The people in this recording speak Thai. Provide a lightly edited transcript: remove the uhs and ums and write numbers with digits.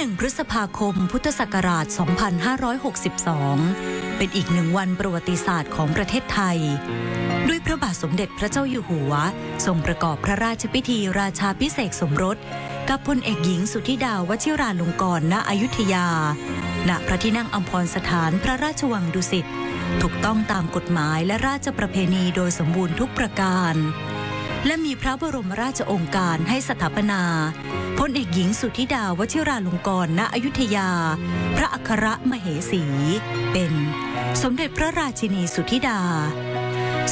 1 พฤษภาคม พุทธศักราช 2562 เป็นอีกหนึ่งวันประวัติศาสตร์ของประเทศไทยด้วยพระบาทสมเด็จพระเจ้าอยู่หัวทรงประกอบพระราชพิธีราชาภิเษกสมรสกับพลเอกหญิงสุธิดาวชิราลงกรณ์ณอยุธยาณพระที่นั่งอัมพรสถานพระราชวังดุสิตถูกต้องตามกฎหมายและราชประเพณีโดยสมบูรณ์ทุกประการและมีพระบรมราชโองการให้สถาปนาพลเอกหญิงสุธิดาวชิราลงกรณ์ณอยุธยาพระอัครมเหสีเป็นสมเด็จพระราชินีสุธิดา